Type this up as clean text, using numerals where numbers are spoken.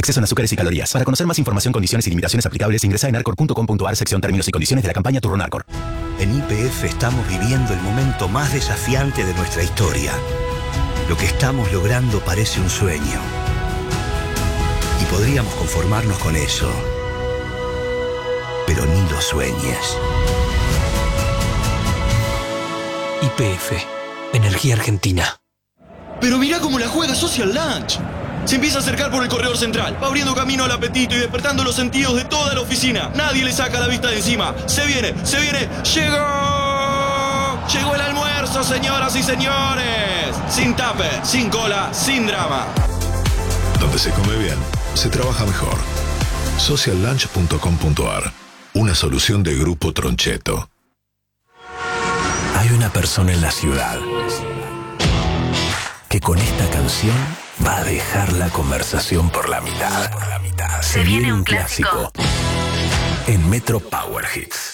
Exceso en azúcares y calorías. Para conocer más información, condiciones y limitaciones aplicables, ingresa en arcor.com.ar, sección términos y condiciones de la campaña Turno Arcor. En YPF estamos viviendo el momento más desafiante de nuestra historia. Lo que estamos logrando parece un sueño. Y podríamos conformarnos con eso. Pero ni lo sueñes. YPF. Energía Argentina. Pero mirá cómo la juega Social Lunch. Se empieza a acercar por el corredor central, va abriendo camino al apetito y despertando los sentidos de toda la oficina. Nadie le saca la vista de encima. Se viene, ¡llegó! ¡Llegó el almuerzo, señoras y señores! Sin tupper, sin cola, sin drama. Donde se come bien, se trabaja mejor. Sociallunch.com.ar. Una solución de Grupo Troncheto. Hay una persona en la ciudad que con esta canción va a dejar la conversación por la mitad. Se viene un clásico en Metro Power Hits.